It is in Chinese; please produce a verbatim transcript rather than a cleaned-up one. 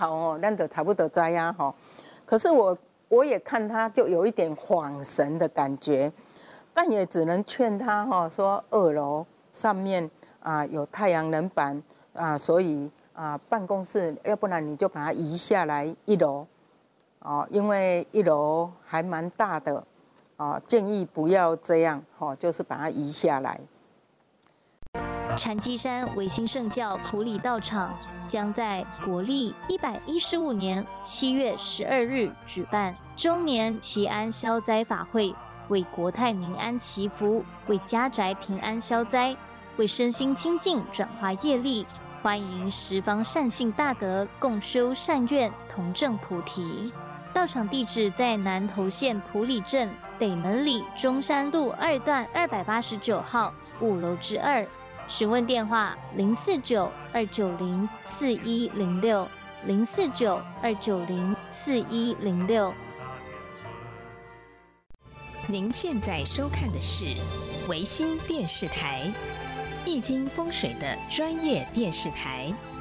好哦，咱就差不多知啊哈。可是我我也看他就有一点恍神的感觉，但也只能劝他哈，说二楼上面啊有太阳能板啊，所以啊办公室要不然你就把它移下来一楼，哦，因为一楼还蛮大的，哦，建议不要这样，哦，就是把它移下来。 禅机山维新圣教普里道场将在国历一百一十五年七月十二日举办周年祈安消灾法会，为国泰民安祈福，为家宅平安消灾，为身心清净转化业力，欢迎十方善信大德共修善愿，同证菩提。道场地址在南投县埔里镇北门里中山路二段二百八十九号五楼之二。询问电话：零四九二九零四一零六零四九二九零四一零六。 您现在收看的是维新电视台，易经风水的专业电视台。